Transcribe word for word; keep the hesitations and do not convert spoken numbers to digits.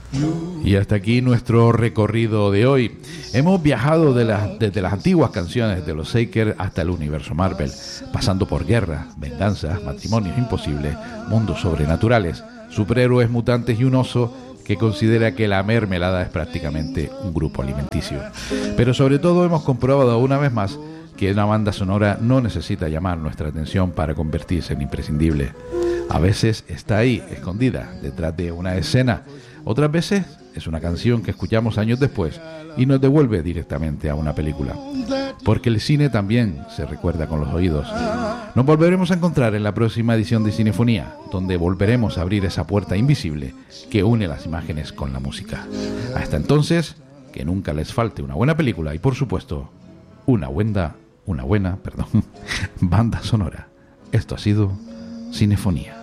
Y hasta aquí nuestro recorrido de hoy. Hemos viajado de las, desde las antiguas canciones de los Shaker hasta el universo Marvel, pasando por guerras, venganzas, matrimonios imposibles, mundos sobrenaturales, superhéroes mutantes y un oso que considera que la mermelada es prácticamente un grupo alimenticio. Pero sobre todo hemos comprobado una vez más que una banda sonora no necesita llamar nuestra atención para convertirse en imprescindible. A veces está ahí, escondida, detrás de una escena. Otras veces es una canción que escuchamos años después y nos devuelve directamente a una película. Porque el cine también se recuerda con los oídos. Nos volveremos a encontrar en la próxima edición de Cinefonía, donde volveremos a abrir esa puerta invisible que une las imágenes con la música. Hasta entonces, que nunca les falte una buena película y, por supuesto, una buena, una buena, perdón, banda sonora. Esto ha sido Cinefonía.